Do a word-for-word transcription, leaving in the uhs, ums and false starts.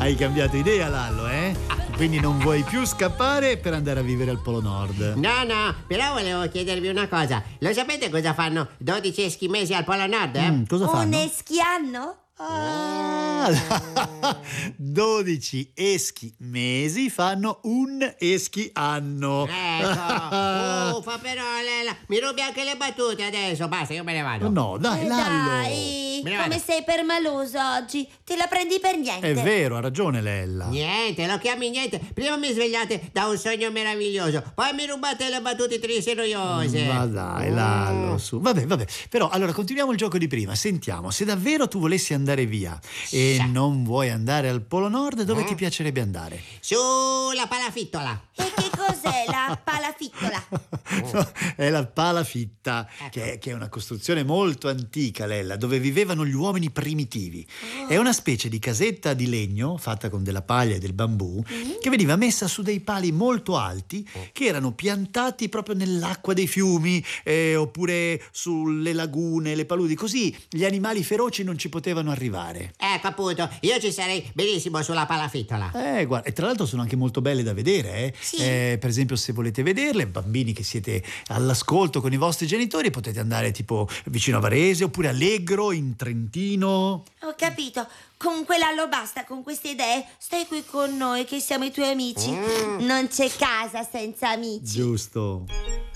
hai cambiato idea, Lallo, eh? Quindi non vuoi più scappare per andare a vivere al Polo Nord. No, no, però volevo chiedervi una cosa. Lo sapete cosa fanno dodici eschimesi al Polo Nord, eh? Mm, cosa fanno? Un eschianno? Ah, dodici eschi mesi fanno un eschi anno. Ecco, uffa, però Lela, mi rubi anche le battute adesso. Basta, io me ne vado. No, dai, Eh, Lallo. dai, Me ne come vado. sei permaloso oggi? Te la prendi per niente. È vero, ha ragione Lella. Niente, lo chiami niente. Prima mi svegliate da un sogno meraviglioso, poi mi rubate le battute tristi e noiose. Ma dai, Lallo, su. Vabbè, vabbè. Però, allora, continuiamo il gioco di prima. Sentiamo, se davvero tu volessi andare via e Sì. non vuoi andare al Polo Nord, dove Eh? ti piacerebbe andare? Sulla palafittola. E che cos'è la palafittola? No, è la palafitta, Ecco. che è, che è una costruzione molto antica, Lella, dove vivevano gli uomini primitivi. È una specie di casetta di legno fatta con della paglia e del bambù che veniva messa su dei pali molto alti che erano piantati proprio nell'acqua dei fiumi eh, oppure sulle lagune, le paludi, così gli animali feroci non ci potevano arrivare. Ecco appunto, io ci sarei benissimo sulla palafittola. Eh, guarda, e tra l'altro sono anche molto belle da vedere, eh? Sì. Eh, per esempio, se volete vederle, bambini che siete all'ascolto con i vostri genitori, potete andare tipo vicino a Varese oppure a Allegro, in Trentino. Ho capito. Comunque Lallo, basta con queste idee. Stai qui con noi che siamo i tuoi amici. Non c'è casa senza amici. Giusto.